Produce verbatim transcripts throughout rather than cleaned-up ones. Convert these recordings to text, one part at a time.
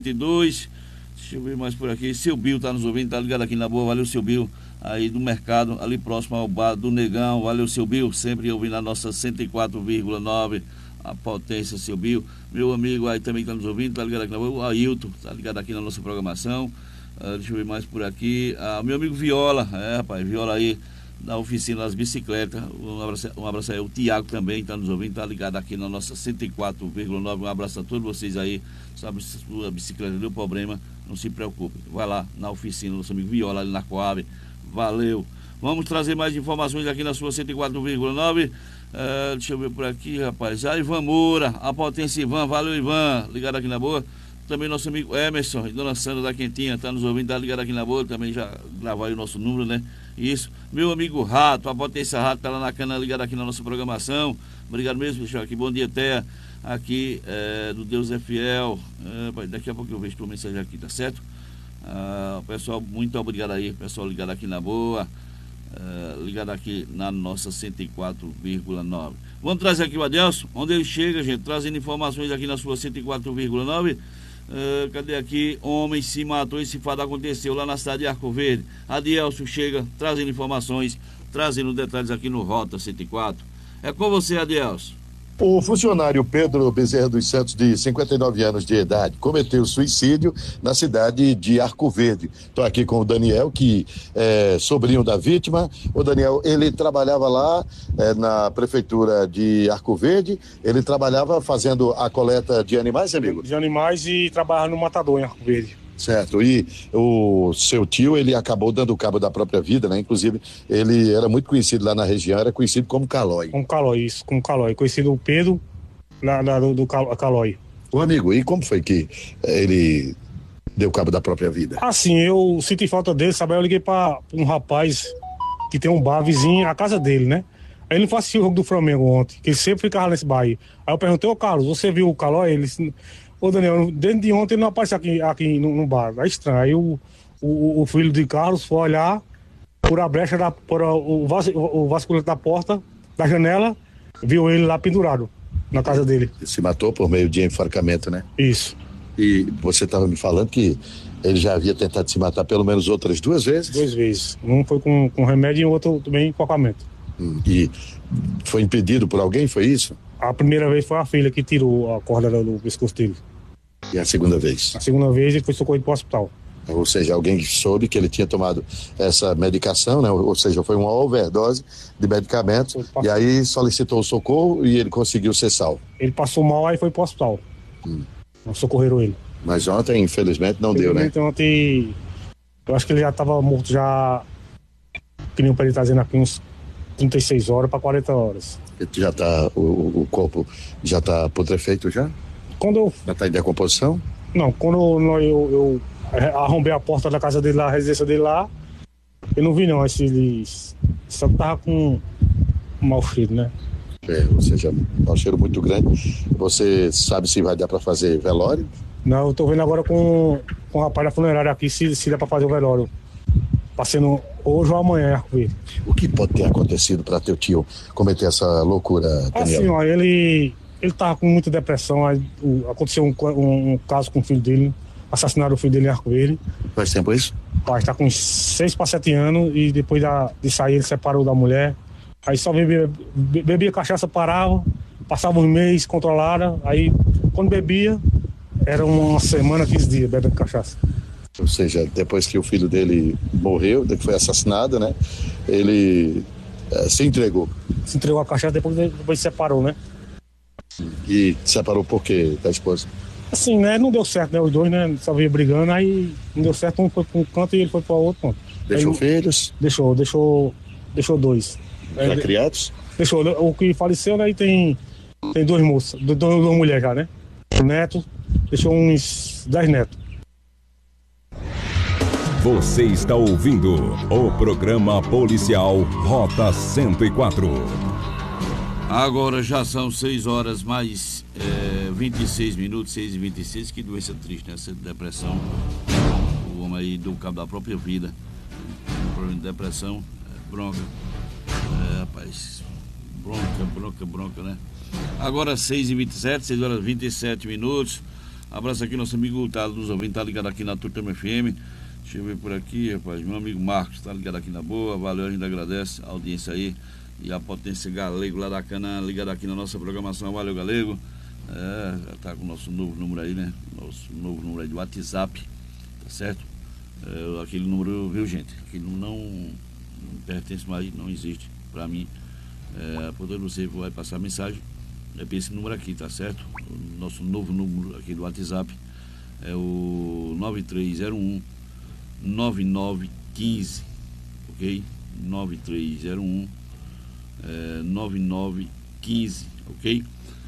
e dois. Deixa eu ver mais por aqui. Seu Bill tá nos ouvindo, tá ligado aqui na boa. Valeu, seu Bill, aí do mercado, ali próximo ao bar do Negão. Valeu, seu Bill, sempre ouvindo a nossa cento e quatro vírgula nove, a potência, seu Bill. Meu amigo aí também tá nos ouvindo, tá ligado aqui na boa. O Ailton, tá ligado aqui na nossa programação. Uh, deixa eu ver mais por aqui. Uh, meu amigo Viola, é, rapaz, Viola aí na oficina das bicicletas. Um abraço, um abraço aí. O Tiago também está nos ouvindo, está ligado aqui na nossa cento e quatro vírgula nove. Um abraço a todos vocês aí. Sabe, sua bicicleta deu problema, não se preocupe. Vai lá na oficina, nosso amigo Viola ali na Coab. Valeu. Vamos trazer mais informações aqui na sua cento e quatro vírgula nove. Uh, deixa eu ver por aqui, rapaz. A Ivan Moura, a potência Ivan. Valeu, Ivan. Ligado aqui na boa. Também nosso amigo Emerson e Dona Sandra da Quentinha, tá nos ouvindo, tá ligado aqui na boa, também já gravou aí o nosso número, né? Isso. Meu amigo Rato, a potência Rato, tá lá na cana, ligado aqui na nossa programação. Obrigado mesmo, deixa aqui. Bom dia, Terra. Aqui é, do Deus é Fiel. É, daqui a pouco eu vejo tua mensagem aqui, tá certo? Ah, pessoal, muito obrigado aí, pessoal ligado aqui na boa. Uh, ligado aqui na nossa cento e quatro vírgula nove. Vamos trazer aqui o Adelson, onde ele chega, gente, trazendo informações aqui na sua cento e quatro vírgula nove. Uh, cadê aqui? Homem se matou, esse fato aconteceu lá na cidade de Arco Verde. Adelson chega trazendo informações, trazendo detalhes aqui no Rota cento e quatro. É com você, Adelson. O funcionário Pedro Bezerra dos Santos, de cinquenta e nove anos de idade, cometeu suicídio na cidade de Arco Verde. Estou aqui com o Daniel, que é sobrinho da vítima. O Daniel, ele trabalhava lá é, na prefeitura de Arco Verde. Ele trabalhava fazendo a coleta de animais, amigo? De animais e trabalhava no matador em Arco Verde. Certo, e o seu tio, ele acabou dando cabo da própria vida, né? Inclusive, ele era muito conhecido lá na região, era conhecido como Calói. Como Calói, isso, como Calói. Conhecido o Pedro lá, lá do, do Calói. Ô amigo, e como foi que ele deu cabo da própria vida? Assim, eu senti falta dele, sabe? Eu liguei pra um rapaz que tem um bar vizinho, a casa dele, né? Aí ele não assistiu o jogo do Flamengo ontem, que ele sempre ficava nesse bar aí. Aí eu perguntei, ô Carlos, você viu o Calói? Ele disse... Ô Daniel, desde de ontem ele não apareceu aqui, aqui no, no bar, é estranho. Aí o, o, o filho de Carlos foi olhar por a brecha, da, por a, o, vas, o, o vasculhante da porta, da janela, viu ele lá pendurado na casa dele. Ele se matou por meio de enforcamento, né? Isso. E você estava me falando que ele já havia tentado se matar pelo menos outras duas vezes? Duas vezes. Um foi com, com remédio e o outro também com enforcamento. Hum, e foi impedido por alguém, foi isso? A primeira vez foi a filha que tirou a corda do pescoço dele. E a segunda vez? A segunda vez ele foi socorrido para o hospital. Ou seja, alguém soube que ele tinha tomado essa medicação, né? Ou seja, foi uma overdose de medicamentos, e aí solicitou o socorro e ele conseguiu ser salvo. Ele passou mal, aí foi para o hospital. Hum. Socorreram ele. Mas ontem, infelizmente, não infelizmente, deu, né? Ontem, eu acho que ele já estava morto já, que nem o Pedro está dizendo aqui, uns trinta e seis horas para quarenta horas. Já tá, o, o corpo já está putrefeito já? Quando eu... Já está em decomposição? Não, quando eu, eu, eu arrombei a porta da casa dele lá, a residência dele lá, eu não vi não, esse, ele só tava com um mau cheiro, né? É, ou seja, um cheiro muito grande. Você sabe se vai dar para fazer velório? Não, eu tô vendo agora com, com o rapaz da funerária aqui, se, se dá para fazer o velório. Passando hoje ou amanhã, Arco Verde. O que pode ter acontecido para teu tio cometer essa loucura, Daniel? Assim, ó, ele... Ele tava com muita depressão, aí, o, aconteceu um, um, um caso com o filho dele, assassinaram o filho dele em Arco Verde. Faz tempo isso? Pai, tá com seis para sete anos e depois da, de sair ele separou da mulher. Aí só bebia, bebia cachaça, parava, passava uns meses controlada, aí quando bebia, era uma semana, quinze dias bebendo cachaça. Ou seja, depois que o filho dele morreu, que foi assassinado, né? Ele é, se entregou. Se entregou a cachaça, depois, depois se separou, né? E separou por quê da esposa? Assim, né? Não deu certo, né? Os dois, né? Só veio brigando, aí não deu certo, um foi para um canto e ele foi para o outro canto. Deixou aí, filhos? Deixou, deixou, deixou dois. Já é, criados? Deixou, o que faleceu, né? E tem, tem duas moças, duas, duas mulheres já, né? O neto, deixou uns dez netos. Você está ouvindo o programa policial Rota cento e quatro. Agora já são seis horas mais é, vinte e seis minutos, seis e vinte e seis. Que doença triste, né? Essa depressão. O homem aí deu cabo da própria vida. Problema de depressão, é, bronca. É, rapaz, bronca, bronca, bronca, né? Agora seis e vinte e sete, seis horas e vinte e sete minutos. Abraço aqui, nosso amigo tá nos ouvindo, tá ligado aqui na Tutama F M. Deixa eu ver por aqui, rapaz. Meu amigo Marcos tá ligado aqui na boa. Valeu, a gente agradece a audiência aí. E a Potência Galego lá da Cana, ligado aqui na nossa programação. Valeu, Galego. É, já tá com o nosso novo número aí, né? Nosso novo número aí do WhatsApp, tá certo? É, aquele número, viu, gente? Aquele não, não pertence mais, não existe pra mim. É, portanto, você vai passar a mensagem. É para esse número aqui, tá certo? O nosso novo número aqui do WhatsApp é o nove três zero um nove nove um cinco, ok? nove três zero um é, nove nove um cinco, ok?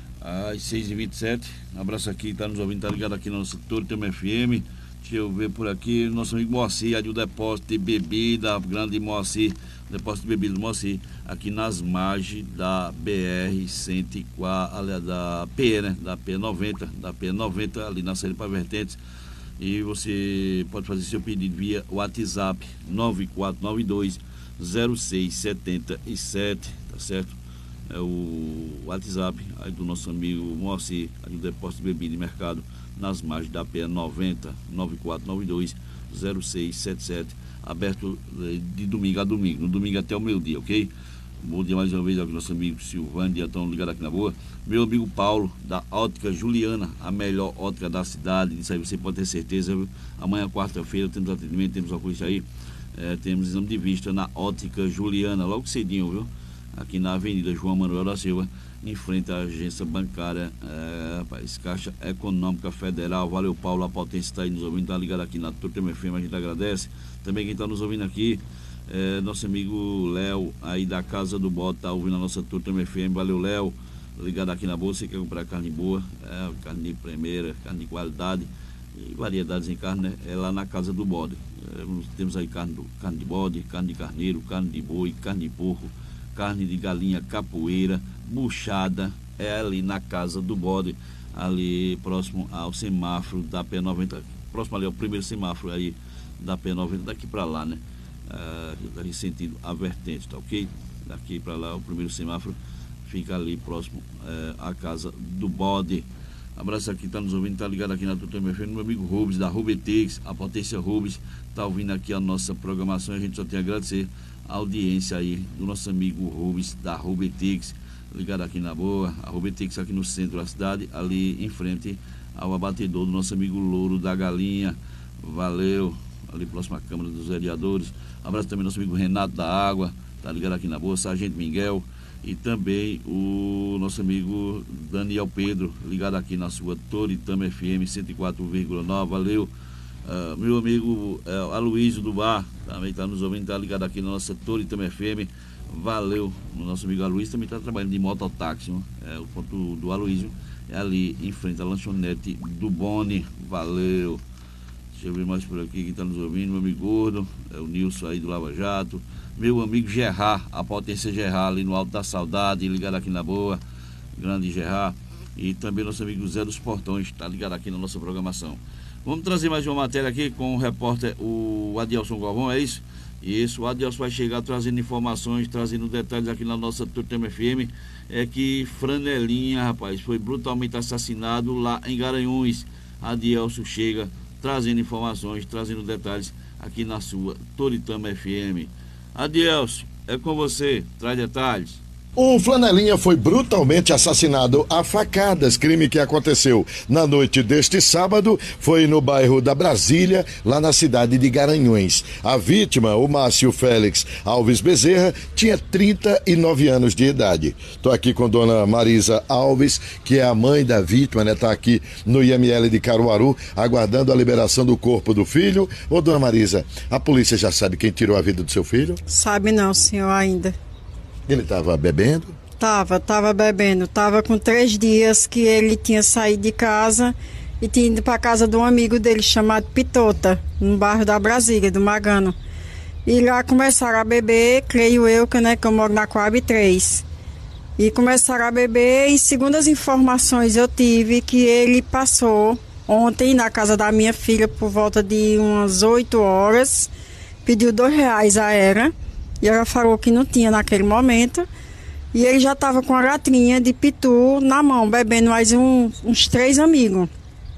Às seis e vinte e sete, um abraço aqui, tá nos ouvindo, tá ligado aqui no nosso Tutama F M. Deixa eu ver por aqui, nosso amigo Moacir, aí do depósito de bebida, grande Moacir, depósito de bebida do Moacir, aqui nas margens da B R cento e quatro, aliás, da P E, né? Da P E noventa, da P E noventa, ali na saída para Vertentes. E você pode fazer seu pedido via WhatsApp nove quatro nove dois zero seis sete sete, tá certo? É o WhatsApp aí do nosso amigo Moacir, aí do depósito de bebida e mercado, nas margens da P E noventa, nove quatro nove dois zero seis sete sete, aberto de domingo a domingo, no domingo até o meio-dia, ok? Bom dia mais uma vez ao nosso amigo Silvano, já estão ligados aqui na boa. Meu amigo Paulo, da Ótica Juliana, a melhor ótica da cidade. Isso aí você pode ter certeza, viu? Amanhã, quarta-feira, temos atendimento, temos uma coisa aí. É, temos exame de vista na Ótica Juliana, logo cedinho, viu? Aqui na Avenida João Manuel da Silva, em frente à agência bancária, é, rapaz, Caixa Econômica Federal. Valeu, Paulo, a Potência está aí nos ouvindo, está ligado aqui na Tutama F M, a gente agradece. Também quem está nos ouvindo aqui, é, nosso amigo Léo, aí da Casa do Bode, está ouvindo a nossa Tutama F M. Valeu, Léo, ligado aqui na bolsa. Você quer comprar carne boa, é, carne de primeira, carne de qualidade e variedades em carne, né? É lá na Casa do Bode. É, temos aí carne, do, carne de bode, carne de carneiro, carne de boi, carne de porco, carne de galinha capoeira, buchada, é ali na Casa do Bode, ali próximo ao semáforo da P noventa, próximo ali ao primeiro semáforo aí da P noventa, daqui para lá, né? Ah, daqui sentido a Vertente, tá ok? Daqui para lá o primeiro semáforo fica ali próximo é, à Casa do Bode. Abraço aqui, tá nos ouvindo, tá ligado aqui na Tutama F M, meu amigo Rubens, da Rubetex, a Potência Rubens, tá ouvindo aqui a nossa programação. A gente só tem a agradecer a audiência aí do nosso amigo Rubens, da Rubetex, ligado aqui na boa. A Rubetex aqui no centro da cidade, ali em frente ao abatedor do nosso amigo Louro da Galinha. Valeu, ali próximo à Câmara dos Vereadores. Abraço também ao nosso amigo Renato da Água, tá ligado aqui na boa, Sargento Miguel. E também o nosso amigo Daniel Pedro, ligado aqui na sua Toritama F M cento e quatro vírgula nove. Valeu. Uh, meu amigo uh, Aloysio do Bar também está nos ouvindo, está ligado aqui na nossa Toritama F M. Valeu. O nosso amigo Aloysio também está trabalhando de mototáxi. É, o ponto do Aloysio é ali em frente à lanchonete do Boni. Valeu. Deixa eu ver mais por aqui quem está nos ouvindo. Meu amigo Gordo, é o Nilson aí do Lava Jato. Meu amigo Gerard, a Potência Gerard ali no Alto da Saudade, ligado aqui na boa, grande Gerard. E também nosso amigo Zé dos Portões, está ligado aqui na nossa programação. Vamos trazer mais uma matéria aqui com o repórter, o Adilson Galvão, é isso? Isso, o Adilson vai chegar trazendo informações, trazendo detalhes aqui na nossa Tutama F M. É que Franelinha, rapaz, foi brutalmente assassinado lá em Garanhuns. Adilson chega trazendo informações, trazendo detalhes aqui na sua Toritama F M. Adilson, é com você, traz detalhes. Um flanelinha foi brutalmente assassinado a facadas, crime que aconteceu na noite deste sábado, foi no bairro da Brasília, lá na cidade de Garanhuns. A vítima, o Márcio Félix Alves Bezerra, tinha trinta e nove anos de idade. Estou aqui com dona Marisa Alves, que é a mãe da vítima, né? Está aqui no I M L de Caruaru, aguardando a liberação do corpo do filho. Ô, dona Marisa, a polícia já sabe quem tirou a vida do seu filho? Sabe não, senhor, ainda. Ele estava bebendo? Tava, tava bebendo. Tava com três dias que ele tinha saído de casa e tinha ido para casa de um amigo dele chamado Pitota, no bairro da Brasília, do Magano. E lá começaram a beber, creio eu, que, né, que eu moro na Coab três. E começaram a beber e, segundo as informações eu tive, que ele passou ontem na casa da minha filha por volta de umas oito horas, pediu dois reais a ela. E ela falou que não tinha naquele momento. E ele já estava com a latrinha de pitu na mão, bebendo mais um, uns três amigos.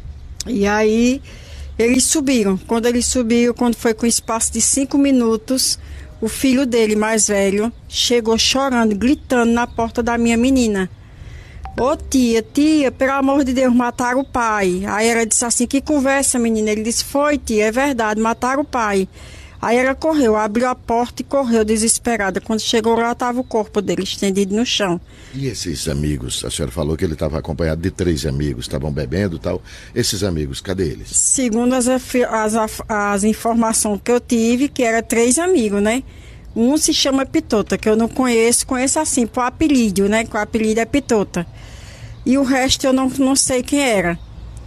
E aí eles subiram. Quando eles subiram, quando foi com espaço de cinco minutos, o filho dele, mais velho, chegou chorando, gritando na porta da minha menina. Ô tia, tia, pelo amor de Deus, mataram o pai. Aí ela disse assim, que conversa, menina? Ele disse, foi tia, é verdade, mataram o pai. Aí ela correu, abriu a porta e correu desesperada. Quando chegou lá, estava o corpo dele estendido no chão. E esses amigos? A senhora falou que ele estava acompanhado de três amigos, estavam bebendo e tal. Esses amigos, cadê eles? Segundo as, as, as informações que eu tive, que eram três amigos, né? Um se chama Pitota, que eu não conheço, conheço assim, por apelido, né? Que o apelido é Pitota. E o resto eu não, não sei quem era.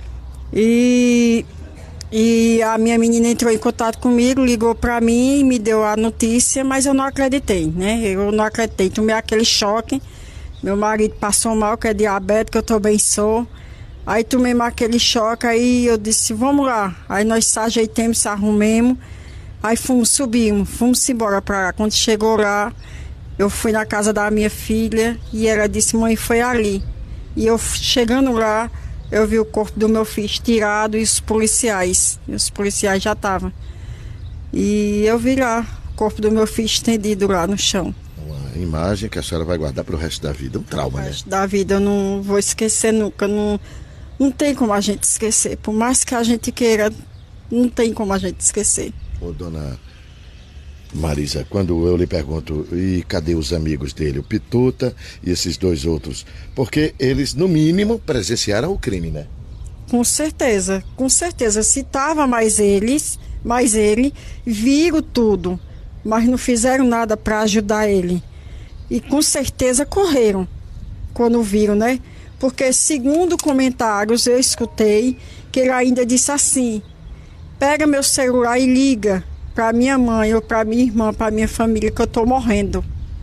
E... E a minha menina entrou em contato comigo, ligou para mim, me deu a notícia, mas eu não acreditei, né? Eu não acreditei, tomei aquele choque. Meu marido passou mal, que é diabético, eu também sou. Aí tomei aquele choque, aí eu disse, vamos lá. Aí nós se ajeitamos, se arrumemos. Aí fomos, subimos, fomos embora para lá. Quando chegou lá, eu fui na casa da minha filha e ela disse, mãe, foi ali. E eu chegando lá, eu vi o corpo do meu filho estirado e os policiais. E os policiais já estavam. E eu vi lá o corpo do meu filho estendido lá no chão. Uma imagem que a senhora vai guardar para o resto da vida. Um trauma, né? O resto da vida eu não vou esquecer nunca. Não, não tem como a gente esquecer. Por mais que a gente queira, não tem como a gente esquecer. Ô, dona Marisa, quando eu lhe pergunto, e cadê os amigos dele, o Pitota e esses dois outros? Porque eles, no mínimo, presenciaram o crime, né? Com certeza, com certeza. Se tava mais eles, mais ele, viram tudo, mas não fizeram nada para ajudar ele. E com certeza correram quando viram, né? Porque, segundo comentários, eu escutei que ele ainda disse assim, pega meu celular e liga para minha mãe ou para minha irmã, para minha família, que eu tô morrendo,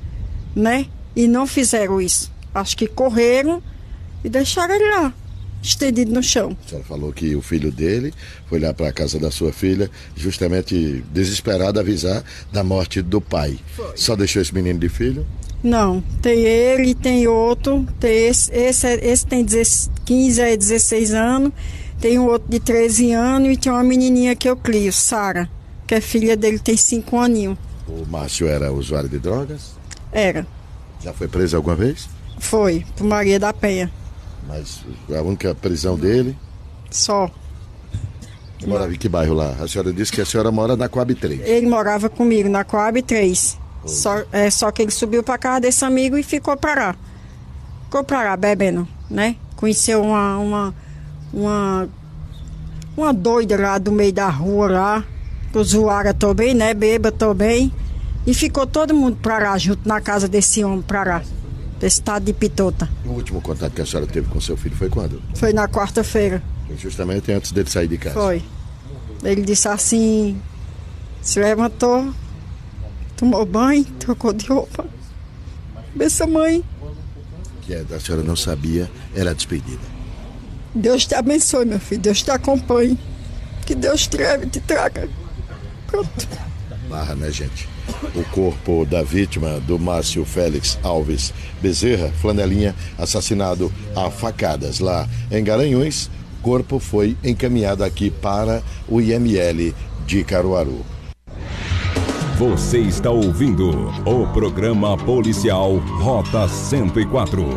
né? E não fizeram isso. Acho que correram e deixaram ele lá, estendido no chão. A senhora falou que o filho dele foi lá para a casa da sua filha, justamente desesperado avisar da morte do pai. Foi. Só deixou esse menino de filho? Não, tem ele, tem outro, tem esse, esse, esse tem quinze a dezesseis anos, tem um outro de treze anos e tem uma menininha que eu crio, Sara, que a filha dele tem cinco aninhos. O Márcio era usuário de drogas? Era. Já foi preso alguma vez? Foi, por Maria da Penha. Mas a única prisão dele? Só. Ele morava em que bairro lá? A senhora disse que a senhora mora na Coab três. Ele morava comigo na Coab três. Só, é, só que ele subiu para casa desse amigo e ficou para lá. Ficou para lá bebendo, né? Conheceu uma, uma, uma, uma doida lá do meio da rua lá. Usuária também, né? Beba também. E ficou todo mundo pra lá, junto na casa desse homem pra lá. Desse tal de Pitota. O último contato que a senhora teve com seu filho foi quando? Foi na quarta-feira. Justamente antes dele sair de casa. Foi. Ele disse assim, se levantou, tomou banho, trocou de roupa. Benção, mãe. Que a senhora não sabia, era a despedida. Deus te abençoe, meu filho. Deus te acompanhe. Que Deus te leve e te traga. Pronto. Barra, né, gente? O corpo da vítima do Márcio Félix Alves Bezerra, Flanelinha, assassinado a facadas lá em Garanhuns. O corpo foi encaminhado aqui para o I M L de Caruaru. Você está ouvindo o programa policial Rota cento e quatro.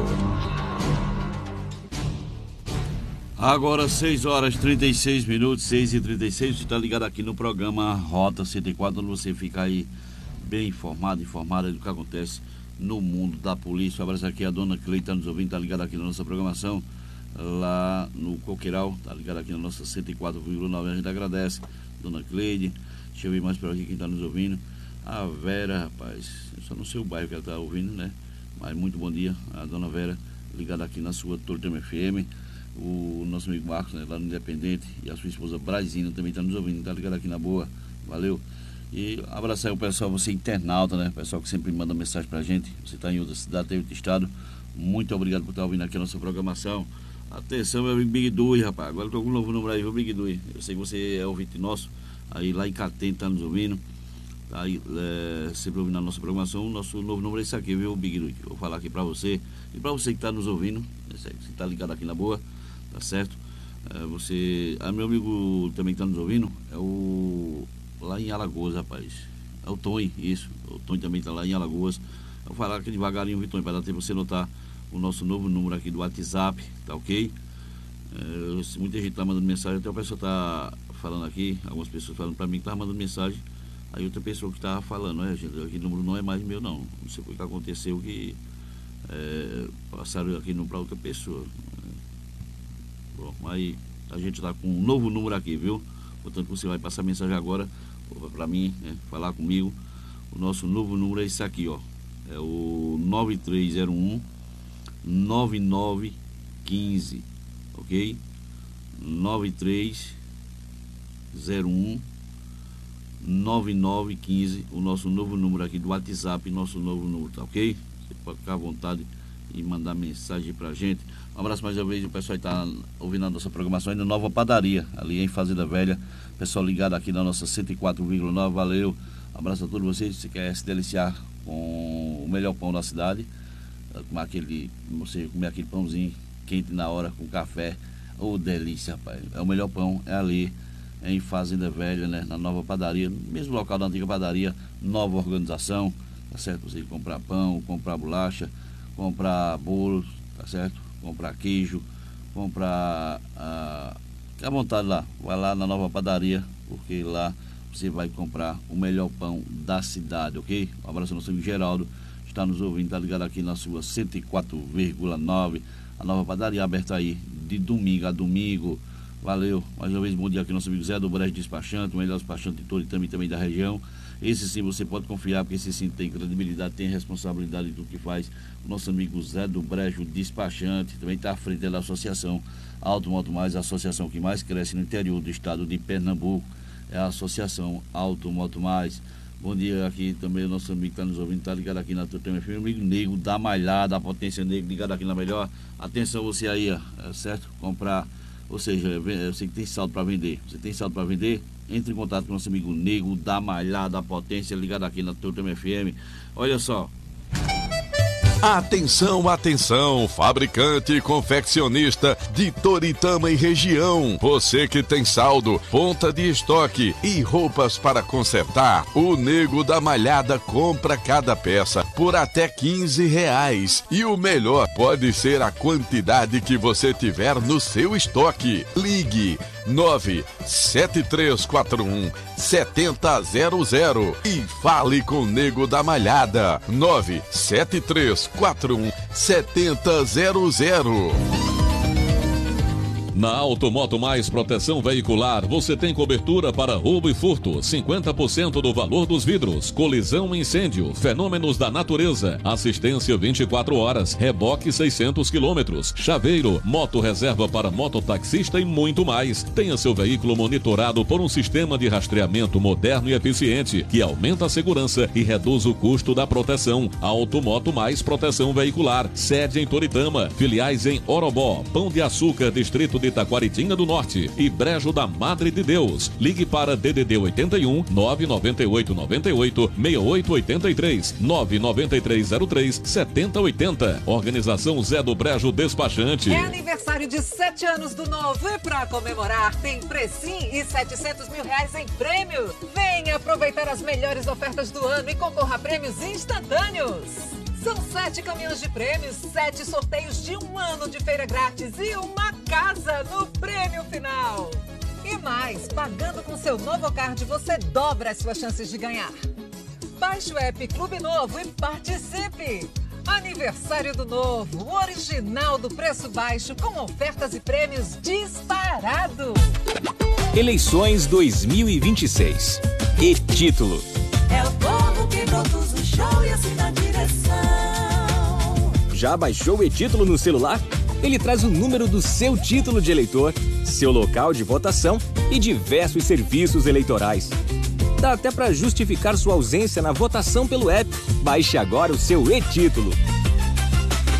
Agora seis horas e trinta e seis minutos, seis e trinta e seis, você está ligado aqui no programa Rota cento e quatro, onde você fica aí bem informado, informada do que acontece no mundo da polícia. Um abraço aqui, a dona Cleide está nos ouvindo, está ligada aqui na nossa programação, lá no Coqueiral, está ligada aqui na nossa cento e quatro vírgula nove, a gente agradece, dona Cleide. Deixa eu ver mais por aqui quem está nos ouvindo. A Vera, rapaz, eu só não sei o bairro que ela está ouvindo, né? Mas muito bom dia, a dona Vera, ligada aqui na sua Tortão F M. O nosso amigo Marcos, né, lá no Independente, e a sua esposa Brazina também está nos ouvindo, está ligado aqui na boa, valeu. E abraçar aí o pessoal, você internauta, né, pessoal que sempre manda mensagem pra gente, você está em outra cidade, tem outro estado, muito obrigado por estar ouvindo aqui a nossa programação. Atenção, meu amigo Big Dui, rapaz, agora com algum novo número aí, viu, Big Dui? Eu sei que você é ouvinte nosso, aí lá em Catém está nos ouvindo, tá aí, é, sempre ouvindo a nossa programação. O nosso novo número é esse aqui, viu, Big Dui? Eu vou falar aqui pra você, e pra você que está nos ouvindo, você está ligado aqui na boa, tá certo? É, você, a meu amigo também que está nos ouvindo, é o lá em Alagoas, rapaz. É o Tony, isso. O Tony também está lá em Alagoas. Eu vou falar aqui devagarinho, Vitor, para dar tempo você notar o nosso novo número aqui do WhatsApp, tá ok? É, muita gente está mandando mensagem, até a pessoa está falando aqui, algumas pessoas falando para mim que estava mandando mensagem, aí outra pessoa que estava falando, é, gente, aquele número não é mais meu não, não sei o que aconteceu, que é, passaram aqui para outra pessoa. Bom, aí a gente está com um novo número aqui, viu? Portanto, você vai passar mensagem agora para mim, né, falar comigo. O nosso novo número é esse aqui, ó. É o nove três zero um nove nove um cinco, ok? nove três zero um nove nove um cinco, o nosso novo número aqui do WhatsApp, nosso novo número, tá ok? Você pode ficar à vontade e mandar mensagem pra gente. Um abraço mais uma vez, o pessoal está ouvindo a nossa programação aí na Nova Padaria, ali em Fazenda Velha. Pessoal ligado aqui na nossa cento e quatro vírgula nove, valeu. Um abraço a todos vocês. Se quer se deliciar com o melhor pão da cidade, comer aquele, você comer aquele pãozinho quente na hora com café, ô oh, delícia, rapaz. É o melhor pão, é ali em Fazenda Velha, né, na Nova Padaria, mesmo local da antiga padaria, nova organização, tá certo? Você comprar pão, comprar bolacha, comprar bolo, tá certo? Comprar queijo, comprar ah, à vontade lá, vai lá na Nova Padaria, porque lá você vai comprar o melhor pão da cidade, ok? Um abraço ao nosso amigo Geraldo, está nos ouvindo, está ligado aqui na sua cento e quatro vírgula nove, a Nova Padaria aberta aí de domingo a domingo. Valeu, mais uma vez bom dia aqui nosso amigo Zé do Brejo Despachante, o melhor despachante de Toritama e também da região. Esse sim você pode confiar, porque esse sim tem credibilidade, tem responsabilidade do que faz. O nosso amigo Zé do Brejo Despachante também está à frente da associação Auto Moto Mais, a associação que mais cresce no interior do estado de Pernambuco, é a associação Auto Moto Mais. Bom dia aqui também o nosso amigo que está nos ouvindo, está ligado aqui na Toritama F M, o amigo Nego da Malhada, a Potência Negro, ligado aqui na melhor. Atenção você aí, ó, é certo? Comprar, ou seja, você que tem saldo para vender, você tem saldo para vender? Entre em contato com o nosso amigo Nego da Malhada, a Potência, ligado aqui na Toritama F M. Olha só. Atenção, atenção, fabricante e confeccionista de Toritama e região. Você que tem saldo, ponta de estoque e roupas para consertar, o Nego da Malhada compra cada peça por até quinze reais. E o melhor pode ser a quantidade que você tiver no seu estoque. Ligue nove sete três quatro um sete zero zero zero e fale com o Nego da Malhada. Nove sete três quatro um sete zero zero. Na Automoto Mais Proteção Veicular, você tem cobertura para roubo e furto, cinquenta por cento do valor dos vidros, colisão e incêndio, fenômenos da natureza, assistência vinte e quatro horas, reboque seiscentos quilômetros, chaveiro, moto reserva para mototaxista e muito mais. Tenha seu veículo monitorado por um sistema de rastreamento moderno e eficiente, que aumenta a segurança e reduz o custo da proteção. Automoto Mais Proteção Veicular, sede em Toritama, filiais em Orobó, Pão de Açúcar, Distrito de Itaquaritinga do Norte e Brejo da Madre de Deus. Ligue para D D D oitenta e um, nove nove oito nove oito, seis oito oito três, nove nove três zero três, sete zero oito zero. Organização Zé do Brejo Despachante. É aniversário de sete anos do Novo e para comemorar tem Precim e setecentos mil reais em prêmio. Venha aproveitar as melhores ofertas do ano e concorra a prêmios instantâneos. São sete caminhões de prêmios, sete sorteios de um ano de feira grátis e uma casa no prêmio final. E mais, pagando com seu Novo Card, você dobra as suas chances de ganhar. Baixe o app Clube Novo e participe. Aniversário do Novo, o original do preço baixo, com ofertas e prêmios disparado. Eleições dois mil e vinte e seis. E título. É o povo que produz o show e assina a direção. Já baixou o e-título no celular? Ele traz o número do seu título de eleitor, seu local de votação e diversos serviços eleitorais. Dá até para justificar sua ausência na votação pelo app. Baixe agora o seu e-título.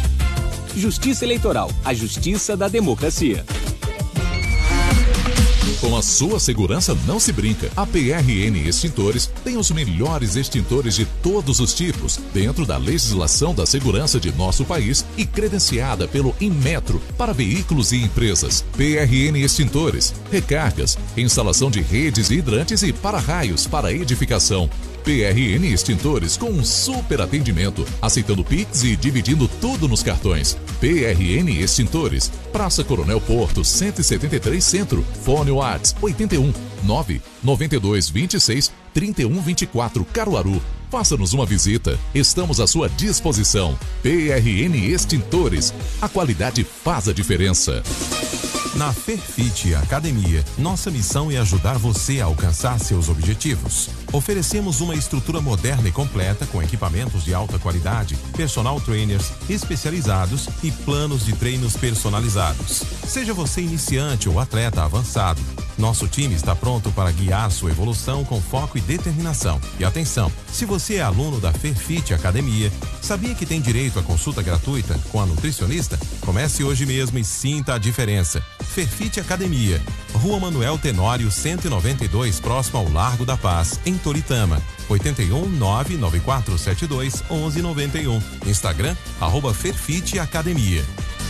Justiça Eleitoral, a justiça da democracia. Com a sua segurança não se brinca. A P R N Extintores tem os melhores extintores de todos os tipos, dentro da legislação da segurança de nosso país e credenciada pelo Inmetro para veículos e empresas. P R N Extintores, recargas, instalação de redes e hidrantes e para-raios para edificação. P R N Extintores com um super atendimento, aceitando Pix e dividindo tudo nos cartões. P R N Extintores, Praça Coronel Porto, cento e setenta e três Centro, Fone WhatsApp oitenta e um, nove noventa e dois, vinte e seis, trinta e um, vinte e quatro, Caruaru. Faça-nos uma visita, estamos à sua disposição. P R N Extintores, a qualidade faz a diferença. Na Ferfit Academia, nossa missão é ajudar você a alcançar seus objetivos. Oferecemos uma estrutura moderna e completa com equipamentos de alta qualidade, personal trainers especializados e planos de treinos personalizados. Seja você iniciante ou atleta avançado, nosso time está pronto para guiar sua evolução com foco e determinação. E atenção, se você é aluno da Ferfit Academia, sabia que tem direito à consulta gratuita com a nutricionista? Comece hoje mesmo e sinta a diferença. Ferfit Academia, Rua Manuel Tenório cento e noventa e dois, próximo ao Largo da Paz, em Toritama. oitenta e um, nove nove quatro sete dois, onze noventa e um. Instagram, arroba Ferfit Academia.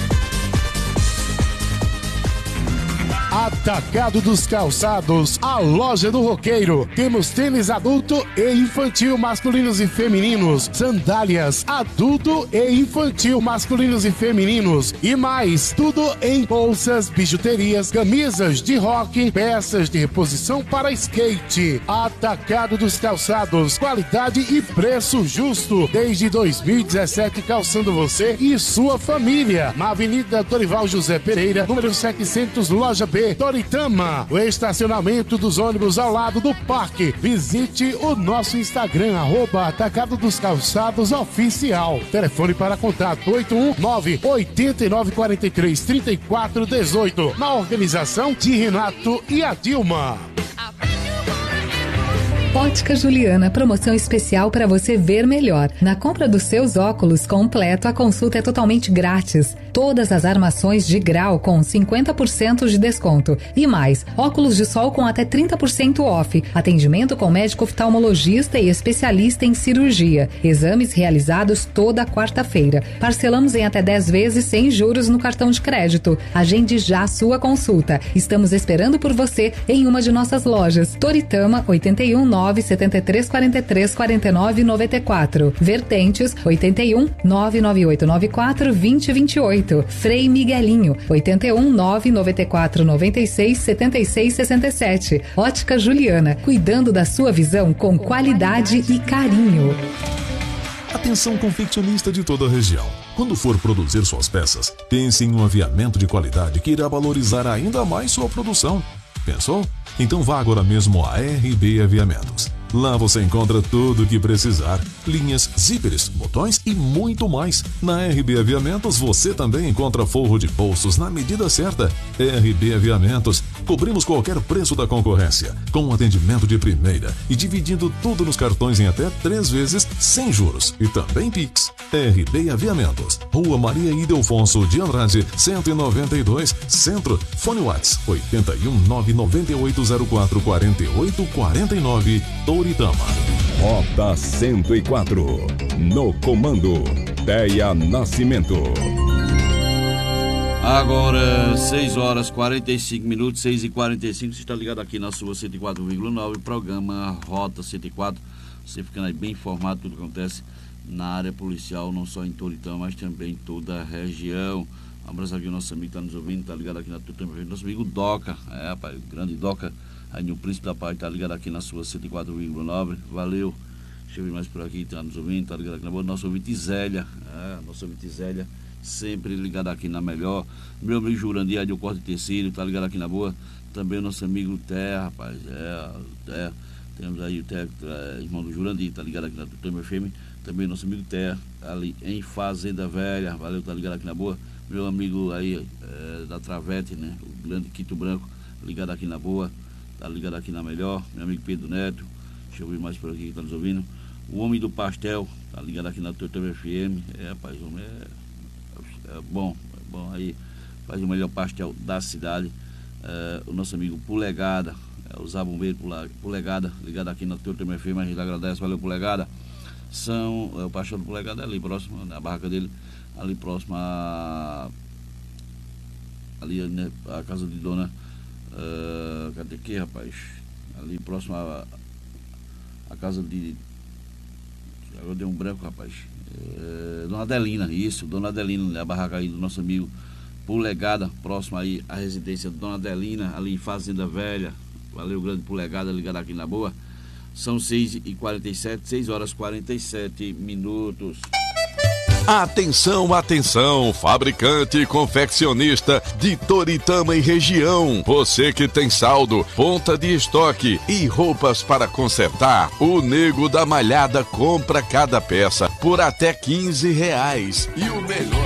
Atacado dos Calçados, a loja do roqueiro. Temos tênis adulto e infantil, masculinos e femininos, sandálias adulto e infantil, masculinos e femininos e mais, tudo em bolsas, bijuterias, camisas de rock, peças de reposição para skate. Atacado dos Calçados, qualidade e preço justo desde dois mil e dezessete, calçando você e sua família. Na Avenida Dorival José Pereira, número setecentos, loja B, Toritama. O estacionamento dos ônibus ao lado do parque. Visite o nosso Instagram, arroba Atacado dos Calçados Oficial. Telefone para contato oito um nove, oito nove quatro três, três quatro um oito. Na organização de Renato e a Dilma. Ótica Juliana, promoção especial para você ver melhor. Na compra dos seus óculos completo, a consulta é totalmente grátis. Todas as armações de grau com cinquenta por cento de desconto. E mais, óculos de sol com até trinta por cento off. Atendimento com médico oftalmologista e especialista em cirurgia. Exames realizados toda quarta-feira. Parcelamos em até dez vezes sem juros no cartão de crédito. Agende já a sua consulta. Estamos esperando por você em uma de nossas lojas. Toritama, oitenta e um, nove sete três quatro três, quatro nove nove quatro. Vertentes, oitenta e um, nove nove oito nove quatro, dois zero dois oito. Frei Miguelinho, oitenta e um, nove nove quatro nove seis, sete seis seis sete. Ótica Juliana, cuidando da sua visão com qualidade e carinho. Atenção confeccionista de toda a região. Quando for produzir suas peças, pense em um aviamento de qualidade que irá valorizar ainda mais sua produção. Pensou? Então vá agora mesmo a R B Aviamentos. Lá você encontra tudo o que precisar, linhas, zíperes, botões e muito mais. Na R B Aviamentos você também encontra forro de bolsos na medida certa. R B Aviamentos, cobrimos qualquer preço da concorrência, com um atendimento de primeira e dividindo tudo nos cartões em até três vezes sem juros e também Pix. R B Aviamentos, Rua Maria Ildefonso de Andrade, cento e noventa e dois, Centro. Fone WhatsApp oitenta e um, nove nove oito zero quatro, quatro oito quatro nove. Toritama. Rota cento e quatro. No comando, Deia Nascimento. Agora, seis horas e quarenta e cinco minutos, seis e quarenta e cinco. Você está ligado aqui na sua cento e quatro vírgula nove, programa Rota cento e quatro. Você ficando aí bem informado de tudo que acontece na área policial, não só em Toritama, mas também em toda a região. Um abraço aqui ao nosso amigo que está nos ouvindo, está ligado aqui na Toritama, nosso amigo Doca, é, rapaz, o grande Doca. Aí no Príncipe da Paz, tá ligado aqui na sua cento e quatro vírgula nove. Valeu. Deixa eu ver mais por aqui, tá nos ouvindo, tá ligado aqui na boa. Nosso ouvinte Zélia. É, nosso ouvinte Zélia, sempre ligado aqui na melhor. Meu amigo Jurandir, aí do Corte Tecido, tá ligado aqui na boa. Também o nosso amigo Terra, rapaz. É, é. Temos aí o Terra, é, irmão do Jurandir, tá ligado aqui na Toritama F M. Também o nosso amigo Terra, ali em Fazenda Velha. Valeu, tá ligado aqui na boa. Meu amigo aí é, da Travete, né? O grande Quito Branco, ligado aqui na boa. Tá ligado aqui na melhor, meu amigo Pedro Neto. Deixa eu ver mais por aqui que tá nos ouvindo. O Homem do Pastel, tá ligado aqui na Toritama F M. É, rapaz, o homem é, é bom, é bom aí. Faz o melhor pastel da cidade. é, o nosso amigo Polegada, é, o Zé Bombeiro Polegada, ligado aqui na Teu Tema F M, a gente agradece, valeu Polegada. São, é, o pastor do Polegada é ali próximo, na barraca dele, ali próximo a, ali, né, a casa de dona, uh, cadê que, rapaz? Ali próximo a, a casa de, agora deu um branco, rapaz, é, Dona Adelina, isso, Dona Adelina, né, a barraca aí do nosso amigo Polegada, próximo aí à residência de Dona Adelina, ali em Fazenda Velha. Valeu, grande Polegada, ligado aqui na boa. São seis e quarenta e sete, seis horas e quarenta e sete minutos. Atenção, atenção, fabricante e confeccionista de Toritama e região. Você que tem saldo, ponta de estoque e roupas para consertar, o Nego da Malhada compra cada peça por até quinze reais. E o melhor...